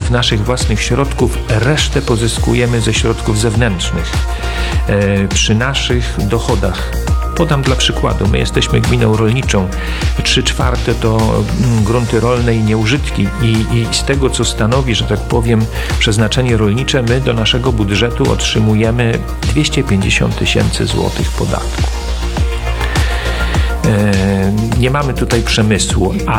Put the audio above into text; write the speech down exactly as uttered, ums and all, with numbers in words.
procent naszych własnych środków, resztę pozyskujemy ze środków zewnętrznych. Przy naszych dochodach, podam dla przykładu, my jesteśmy gminą rolniczą, trzy czwarte to grunty rolne i nieużytki i, i z tego, co stanowi, że tak powiem, przeznaczenie rolnicze, my do naszego budżetu otrzymujemy dwieście pięćdziesiąt tysięcy złotych podatku. Nie mamy tutaj przemysłu,